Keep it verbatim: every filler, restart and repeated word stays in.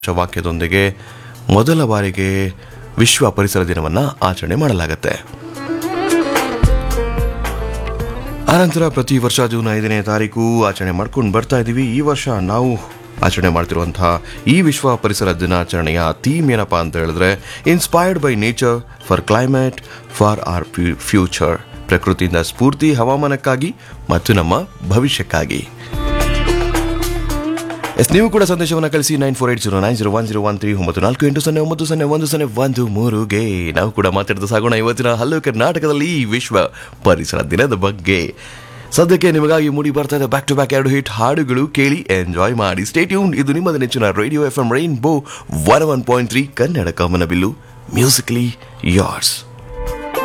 ವಾಕ್ಯದೊಂದಿಗೆ ಮೊದಲ ಬಾರಿಗೆ ವಿಶ್ವ ಪರಿಸರ ದಿನವನ್ನು ಆಚರಣೆ ಮಾಡಲಾಗುತ್ತೆ. ಆನಂತರ ಪ್ರತಿ ವರ್ಷ ಜೂನ್ ಐದನೇ ತಾರೀಕು ಆಚರಣೆ ಮಾಡ್ಕೊಂಡು ಬರ್ತಾ ಇದ್ದೀವಿ. ಈ ವರ್ಷ ನಾವು ಆಚರಣೆ ಮಾಡ್ತಿರುವಂತಹ ಈ ವಿಶ್ವ ಪರಿಸರ ದಿನಾಚರಣೆಯ ಥೀಮ್ ಏನಪ್ಪಾ ಅಂತ ಹೇಳಿದ್ರೆ inspired by nature for climate for R future. ಪ್ರಕೃತಿಯಿಂದ ಸ್ಫೂರ್ತಿ ಹವಾಮಾನಕ್ಕಾಗಿ ಮತ್ತು ನಮ್ಮ ಭವಿಷ್ಯಕ್ಕಾಗಿ. ಎಸ್ ನೀವು ಕೂಡ ಸಂದೇಶವನ್ನು ಕಳಿಸಿ nine four eight zero nine zero one zero one three ಒಂಬತ್ತು ನಾಲ್ಕು ಎಂಟು ಸೊನ್ನೆ ಒಂಬತ್ತು ಸೊನ್ನೆ ಒಂದು ಸೊನ್ನೆ ಒಂದು ಮೂರುಗೆ ನಾವು ಕೂಡ ಮಾತಾಡ್ತಾ ಸಾಗೋಣ ಇವತ್ತಿನ ಹಲೋ ಕರ್ನಾಟಕದಲ್ಲಿ ವಿಶ್ವ ಪರಿಸರ ದಿನದ ಬಗ್ಗೆ. ಸದ್ಯಕ್ಕೆ ನಿಮಗಾಗಿ ಮೂಡಿ ಬರ್ತಾ ಇದೆ ಬ್ಯಾಕ್ ಟು ಬ್ಯಾಕ್ ಎರಡು ಹಿಟ್ ಹಾಡುಗಳು, ಕೇಳಿ ಎಂಜಾಯ್ ಮಾಡಿ. Stay tune. ಇದು ನಿಮ್ಮದ ನೆಚ್ಚಿನ radio F M rainbow one one point three Kannada ಕಾಮನಬಿಲ್ಲು, ಮ್ಯೂಸಿಕಲಿ ಯಾರ್ಸ್.